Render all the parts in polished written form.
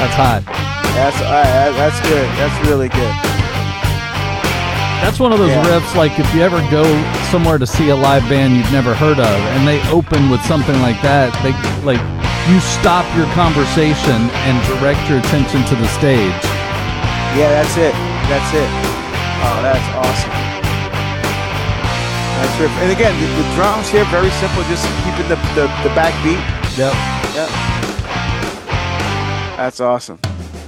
That's hot. That's good. That's really good. That's one of those riffs, like if you ever go somewhere to see a live band you've never heard of, and they open with something like that, they like you stop your conversation and direct your attention to the stage. Yeah, that's it. That's it. Oh, that's awesome. Nice riff. And again, the drums here, very simple, just keeping the back beat. Yep. Yep. That's awesome.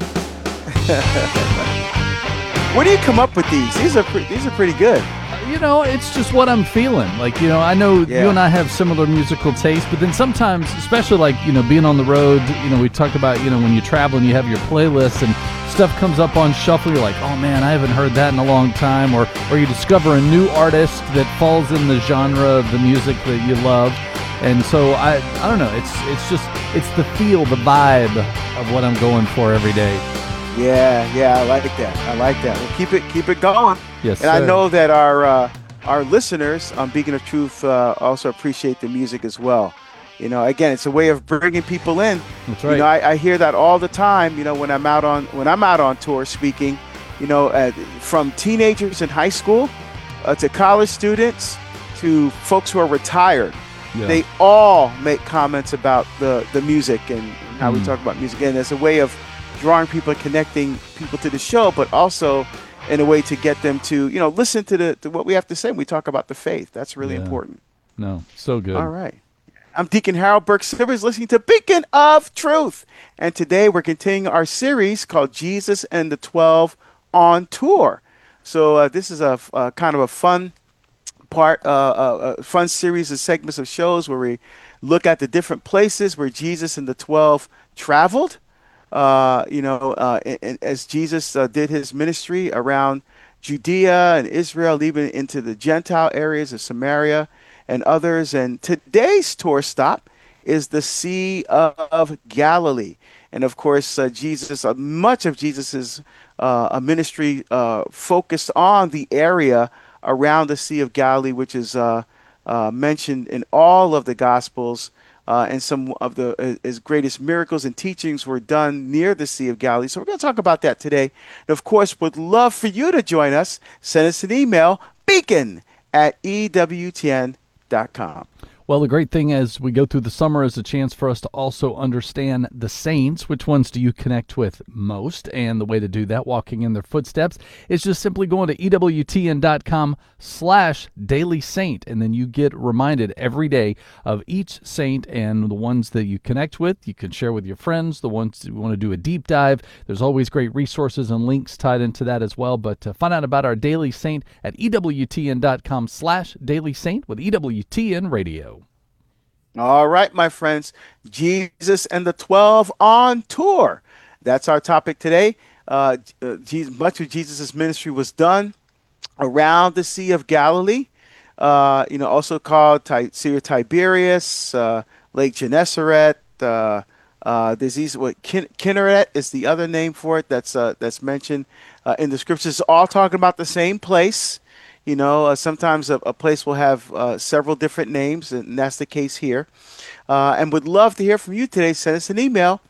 Where do you come up with these? These are pretty good. You know, it's just what I'm feeling. Like, you know, I know you and I have similar musical tastes, but then sometimes, especially like, you know, being on the road, you know, we talk about, you know, when you travel and you have your playlist and stuff comes up on shuffle, you're like, oh man, I haven't heard that in a long time. Or you discover a new artist that falls in the genre of the music that you love. And so I don't know, it's the feel, the vibe of what I'm going for every day. Yeah, I like that. Well, keep it going. Yes, and sir. I know that our listeners on Beacon of Truth also appreciate the music as well. You know, again, it's a way of bringing people in. That's right. You know, I hear that all the time. You know, when I'm out on tour speaking, you know, from teenagers in high school to college students to folks who are retired. Yeah. They all make comments about the music and how we talk about music, and as a way of drawing people, connecting people to the show, but also in a way to get them to, you know, listen to what we have to say when we talk about the faith. That's really important. No, so good. All right. I'm Deacon Harold Burke Silvers, listening to Beacon of Truth. And today we're continuing our series called Jesus and the 12 on Tour. So this is a kind of a fun part, a fun series of segments of shows where we look at the different places where Jesus and the 12 traveled. As Jesus did his ministry around Judea and Israel, even into the Gentile areas of Samaria and others. And today's tour stop is the Sea of Galilee. And of course, much of Jesus's ministry focused on the area around the Sea of Galilee, which is mentioned in all of the Gospels. And some of his greatest miracles and teachings were done near the Sea of Galilee. So we're going to talk about that today. And of course, would love for you to join us. Send us an email, beacon@ewtn.com. Well, the great thing as we go through the summer is a chance for us to also understand the saints. Which ones do you connect with most? And the way to do that, walking in their footsteps, is just simply going to ewtn.com/daily saint. And then you get reminded every day of each saint and the ones that you connect with. You can share with your friends, the ones who want to do a deep dive. There's always great resources and links tied into that as well. But find out about our daily saint at ewtn.com/daily saint with EWTN Radio. All right, my friends, Jesus and the 12 on tour. That's our topic today. Much of Jesus' ministry was done around the Sea of Galilee, also called Sea of Tiberias, Lake Gennesaret. Kinneret is the other name for it that's mentioned in the scriptures, all talking about the same place. You know, sometimes a place will have several different names, and that's the case here. And would love to hear from you today. Send us an email,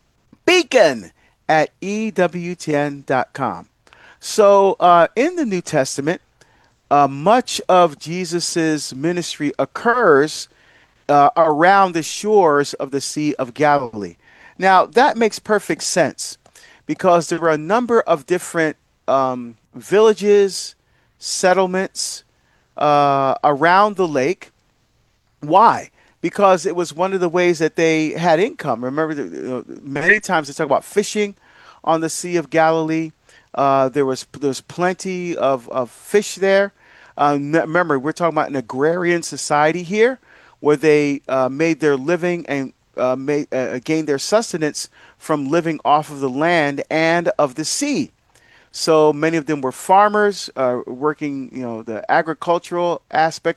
beacon@ewtn.com. So in the New Testament, much of Jesus's ministry occurs around the shores of the Sea of Galilee. Now, that makes perfect sense because there were a number of different villages, settlements around the lake. Why? Because it was one of the ways that they had income. Remember, many times they talk about fishing on the Sea of Galilee. There's plenty of fish there. Remember, we're talking about an agrarian society here, where they made their living and gained their sustenance from living off of the land and of the sea. So many of them were farmers working, the agricultural aspect